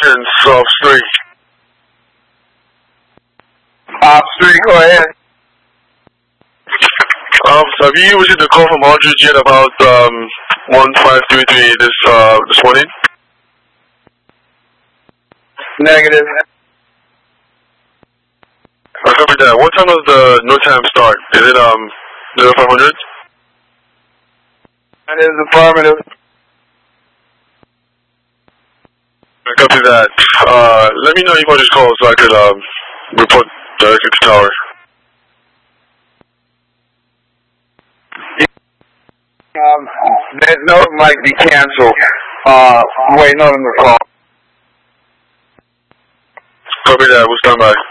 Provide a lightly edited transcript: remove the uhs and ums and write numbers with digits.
Intelligence, Ops 3. Ops 3, go ahead. Have you received a call from Aldridge yet about 1533 this morning? Negative. Copy that. What time does the no time start? Is it 0500? That is affirmative. Copy that. Let me know you want this call so I could report directly to tower. That note might be canceled. Waiting on them to call. Copy that. We'll stand by.